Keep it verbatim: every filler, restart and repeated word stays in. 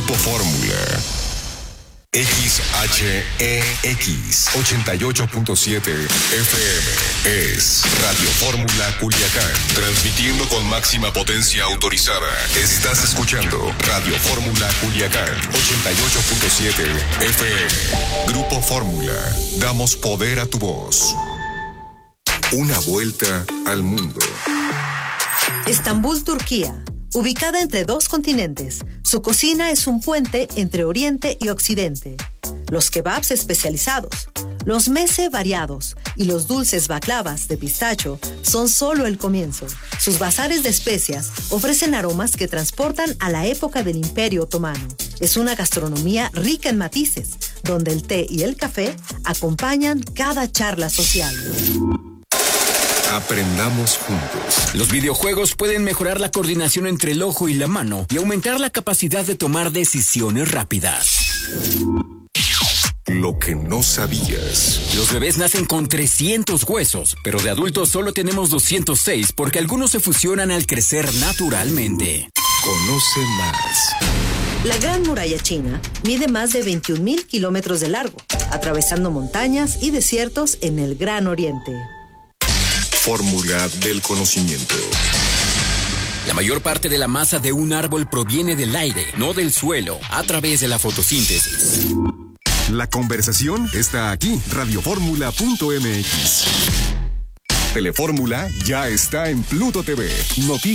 Grupo Fórmula. X H E X ochenta y ocho punto siete F M es Radio Fórmula Culiacán, transmitiendo con máxima potencia autorizada. Estás escuchando Radio Fórmula Culiacán ochenta y ocho punto siete F M. Grupo Fórmula, damos poder a tu voz. Una vuelta al mundo. Estambul, Turquía. Ubicada entre dos continentes, su cocina es un puente entre Oriente y Occidente. Los kebabs especializados, los meze variados y los dulces baklavas de pistacho son solo el comienzo. Sus bazares de especias ofrecen aromas que transportan a la época del Imperio Otomano. Es una gastronomía rica en matices, donde el té y el café acompañan cada charla social. Aprendamos juntos. Los videojuegos pueden mejorar la coordinación entre el ojo y la mano y aumentar la capacidad de tomar decisiones rápidas. Lo que no sabías. Los bebés nacen con trescientos huesos, pero de adultos solo tenemos doscientos seis porque algunos se fusionan al crecer naturalmente. Conoce más. La Gran Muralla China mide más de veintiún mil kilómetros de largo, atravesando montañas y desiertos en el Gran Oriente. Fórmula del conocimiento. La mayor parte de la masa de un árbol proviene del aire, no del suelo, a través de la fotosíntesis. La conversación está aquí, radiofórmula punto m x. Telefórmula ya está en Pluto T V. Noticias.